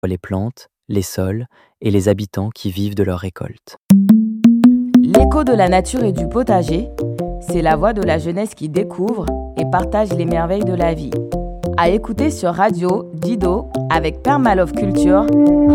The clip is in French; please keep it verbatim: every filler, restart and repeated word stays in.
les plantes, les sols et les habitants qui vivent de leurs récoltes. L'écho de la nature et du potager, c'est la voix de la jeunesse qui découvre et partage les merveilles de la vie. À écouter sur Radio Dido avec Père Malov Culture.